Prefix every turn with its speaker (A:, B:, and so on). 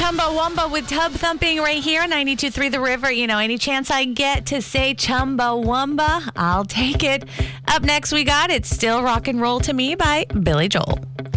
A: Chumbawamba with Tub Thumping right here on 92.3 The River. You know, any chance I get to say Chumbawamba, I'll take it. Up next, we got It's Still Rock and Roll to Me by Billy Joel.